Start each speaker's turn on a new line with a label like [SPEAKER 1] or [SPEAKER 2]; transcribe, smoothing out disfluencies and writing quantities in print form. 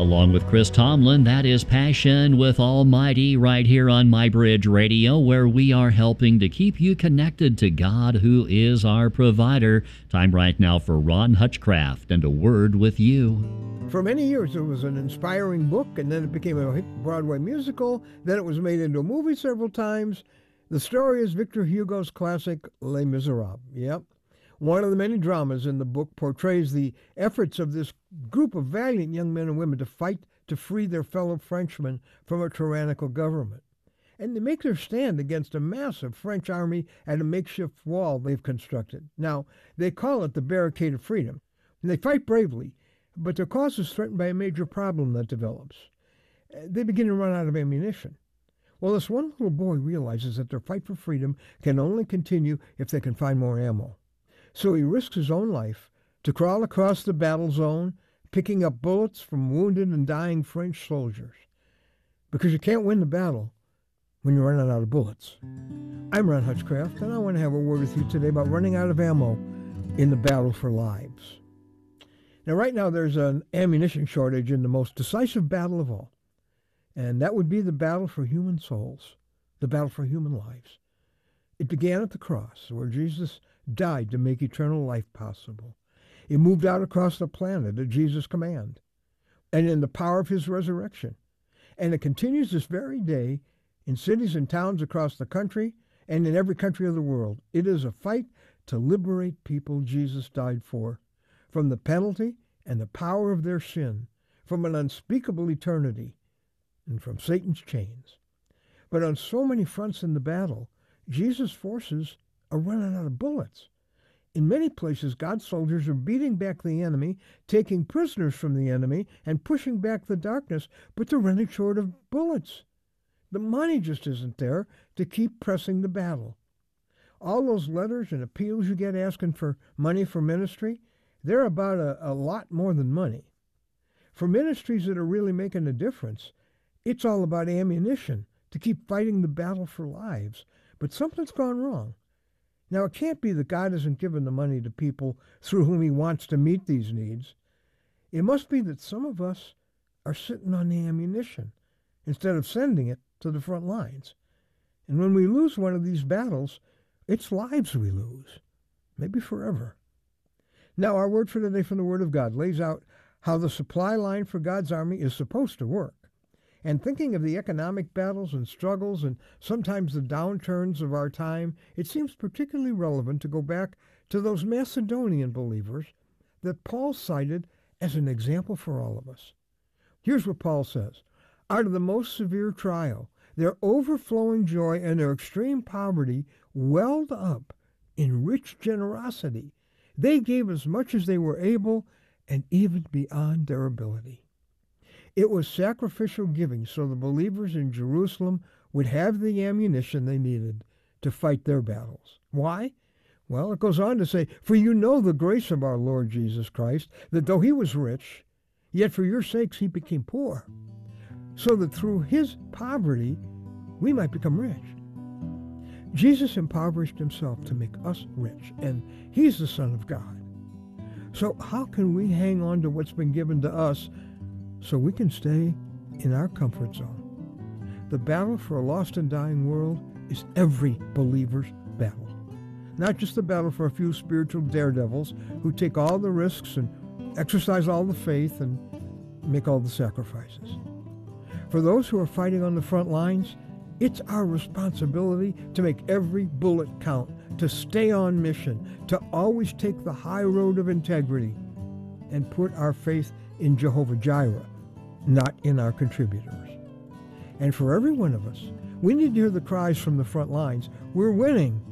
[SPEAKER 1] Along with Chris Tomlin, that is Passion with Almighty right here on MyBridge Radio, where we are helping to keep you connected to God, who is our provider. Time right now for Ron Hutchcraft and A Word with You.
[SPEAKER 2] For many years, it was an inspiring book, and then it became a hit Broadway musical. Then it was made into a movie several times. The story is Victor Hugo's classic Les Miserables. Yep. One of the many dramas in the book portrays the efforts of this group of valiant young men and women to fight to free their fellow Frenchmen from a tyrannical government. And they make their stand against a massive French army at a makeshift wall they've constructed. Now, they call it the Barricade of Freedom. And they fight bravely, but their cause is threatened by a major problem that develops. They begin to run out of ammunition. Well, this one little boy realizes that their fight for freedom can only continue if they can find more ammo. So he risks his own life to crawl across the battle zone, picking up bullets from wounded and dying French soldiers. Because you can't win the battle when you're running out of bullets. I'm Ron Hutchcraft, and I want to have a word with you today about running out of ammo in the battle for lives. Now, right now, there's an ammunition shortage in the most decisive battle of all, and that would be the battle for human souls, the battle for human lives. It began at the cross, where Jesus died to make eternal life possible. It moved out across the planet at Jesus' command and in the power of his resurrection. And it continues this very day in cities and towns across the country and in every country of the world. It is a fight to liberate people Jesus died for from the penalty and the power of their sin, from an unspeakable eternity, and from Satan's chains. But on so many fronts in the battle, Jesus' forces are running out of bullets. In many places, God's soldiers are beating back the enemy, taking prisoners from the enemy, and pushing back the darkness, but they're running short of bullets. The money just isn't there to keep pressing the battle. All those letters and appeals you get asking for money for ministry, they're about a lot more than money. For ministries that are really making a difference, it's all about ammunition to keep fighting the battle for lives. But something's gone wrong. Now, it can't be that God hasn't given the money to people through whom he wants to meet these needs. It must be that some of us are sitting on the ammunition instead of sending it to the front lines. And when we lose one of these battles, it's lives we lose, maybe forever. Now, our word for today from the Word of God lays out how the supply line for God's army is supposed to work. And thinking of the economic battles and struggles and sometimes the downturns of our time, it seems particularly relevant to go back to those Macedonian believers that Paul cited as an example for all of us. Here's what Paul says. Out of the most severe trial, their overflowing joy and their extreme poverty welled up in rich generosity. They gave as much as they were able and even beyond their ability. It was sacrificial giving so the believers in Jerusalem would have the ammunition they needed to fight their battles. Why? Well, it goes on to say, for you know the grace of our Lord Jesus Christ, that though he was rich, yet for your sakes he became poor, so that through his poverty we might become rich. Jesus impoverished himself to make us rich, and he's the Son of God. So how can we hang on to what's been given to us so we can stay in our comfort zone? The battle for a lost and dying world is every believer's battle. Not just the battle for a few spiritual daredevils who take all the risks and exercise all the faith and make all the sacrifices. For those who are fighting on the front lines, it's our responsibility to make every bullet count, to stay on mission, to always take the high road of integrity, and put our faith in Jehovah Jireh, not in our contributors. And for every one of us, we need to hear the cries from the front lines. We're winning.